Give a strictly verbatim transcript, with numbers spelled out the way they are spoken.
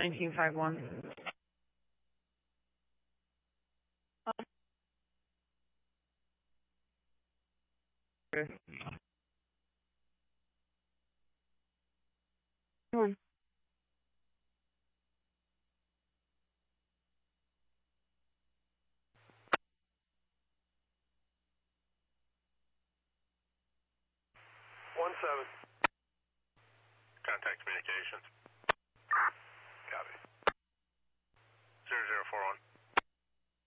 nineteen five one. One. One seven. Contact communications. Copy. Zero zero four one.